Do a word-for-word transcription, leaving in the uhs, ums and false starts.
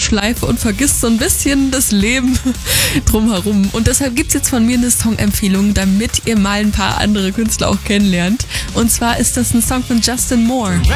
Warteschleife und vergisst so ein bisschen das Leben drumherum. Und deshalb gibt's jetzt von mir eine Songempfehlung, damit ihr mal ein paar andere Künstler auch kennenlernt. Und zwar ist das ein Song von Justin Moore.